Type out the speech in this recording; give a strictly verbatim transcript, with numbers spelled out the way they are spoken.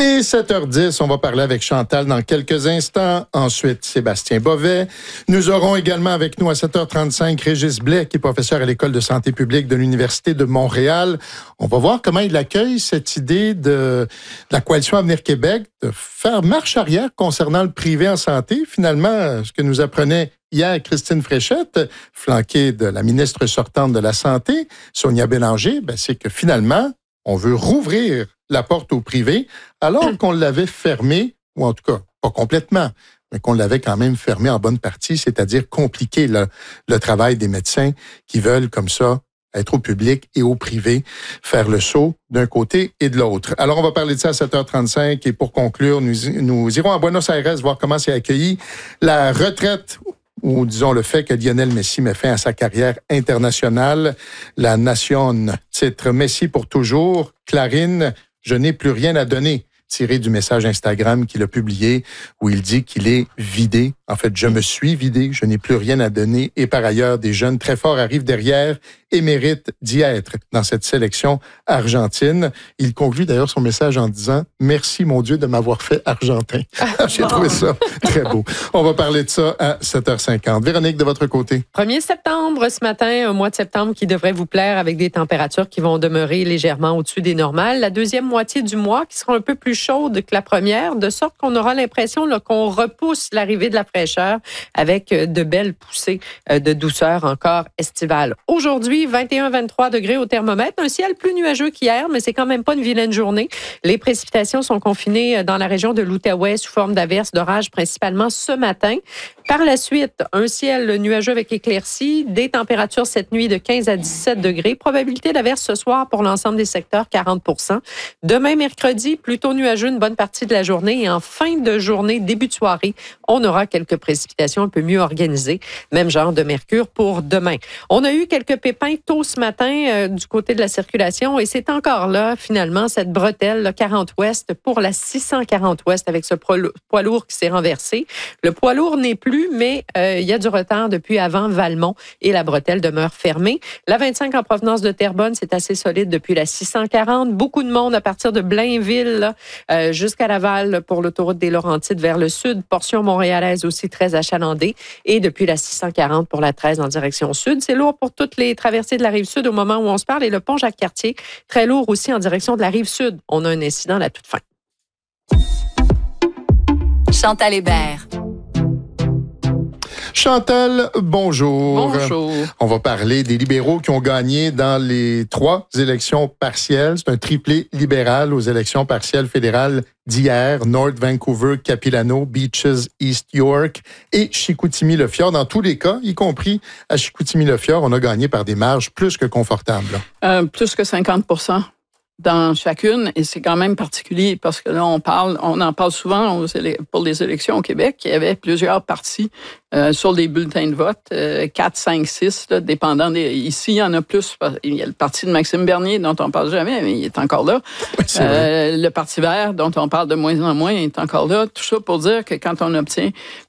Et sept heures dix, on va parler avec Chantal dans quelques instants. Ensuite, Sébastien Bovet. Nous aurons également avec nous à sept heures trente-cinq Régis Blais, qui est professeur à l'École de santé publique de l'Université de Montréal. On va voir comment il accueille cette idée de, de la Coalition Avenir Québec de faire marche arrière concernant le privé en santé. Finalement, ce que nous apprenait hier Christine Fréchette, flanquée de la ministre sortante de la Santé, Sonia Bélanger, ben, c'est que finalement, on veut rouvrir la porte au privé, alors qu'on l'avait fermée, ou en tout cas, pas complètement, mais qu'on l'avait quand même fermée en bonne partie, c'est-à-dire compliquer le, le travail des médecins qui veulent comme ça être au public et au privé, faire le saut d'un côté et de l'autre. Alors, on va parler de ça à sept heures trente-cinq et pour conclure, nous, nous irons à Buenos Aires voir comment c'est accueilli la retraite ou disons le fait que Lionel Messi met fin à sa carrière internationale. La Nation titre Messi pour toujours. Clarine, je n'ai plus rien à donner, tiré du message Instagram qu'il a publié où il dit qu'il est vidé. En fait, je me suis vidé, je n'ai plus rien à donner. Et par ailleurs, des jeunes très forts arrivent derrière et méritent d'y être dans cette sélection argentine. Il conclut d'ailleurs son message en disant « Merci, mon Dieu, de m'avoir fait argentin. » J'ai trouvé ça très beau. On va parler de ça à sept heures cinquante. Véronique, de votre côté. premier septembre, ce matin, un mois de septembre qui devrait vous plaire avec des températures qui vont demeurer légèrement au-dessus des normales. La deuxième moitié du mois qui sera un peu plus chaude que la première, de sorte qu'on aura l'impression là, qu'on repousse l'arrivée de la fraîcheur avec de belles poussées de douceur encore estivale. Aujourd'hui, vingt et un à vingt-trois degrés au thermomètre. Un ciel plus nuageux qu'hier, mais c'est quand même pas une vilaine journée. Les précipitations sont confinées dans la région de l'Outaouais sous forme d'averses, d'orages, principalement ce matin. Par la suite, un ciel nuageux avec éclaircies, des températures cette nuit de quinze à dix-sept degrés. Probabilité d'averse ce soir pour l'ensemble des secteurs, quarante pour cent. Demain, mercredi, plutôt nuageux une bonne partie de la journée. Et en fin de journée, début de soirée, on aura quelques précipitations un peu mieux organisées. Même genre de mercure pour demain. On a eu quelques pépins tôt ce matin euh, du côté de la circulation et c'est encore là, finalement, cette bretelle là, quarante ouest pour la six cent quarante ouest avec ce poids lourd qui s'est renversé. Le poids lourd n'est plus, mais euh, il y a du retard depuis avant Valmont et la bretelle demeure fermée. La vingt-cinq en provenance de Terrebonne, c'est assez solide depuis la six cent quarante. Beaucoup de monde à partir de Blainville là, euh, jusqu'à Laval pour l'autoroute des Laurentides vers le sud. Portion montréalaise aussi très achalandée. Et depuis la six cent quarante pour la treize en direction sud. C'est lourd pour toutes les traversées de la Rive-Sud au moment où on se parle. Et le pont Jacques-Cartier, très lourd aussi en direction de la Rive-Sud. On a un incident à la toute fin. Chantal Hébert. Chantal, bonjour. Bonjour. On va parler des libéraux qui ont gagné dans les trois élections partielles. C'est un triplé libéral aux élections partielles fédérales d'hier. North Vancouver, Capilano, Beaches, East York et Chicoutimi-Le-Fjord. Dans tous les cas, y compris à Chicoutimi-Le-Fjord, on a gagné par des marges plus que confortables. Euh, plus que cinquante pour cent dans chacune, et c'est quand même particulier parce que là, on parle, on en parle souvent aux éle- pour les élections au Québec. Il y avait plusieurs partis euh, sur les bulletins de vote, euh, quatre, cinq, six, là, dépendant des... Ici, il y en a plus. Il y a le parti de Maxime Bernier, dont on parle jamais, mais il est encore là. Oui, c'est euh, le Parti vert, dont on parle de moins en moins, il est encore là. Tout ça pour dire que quand on obtient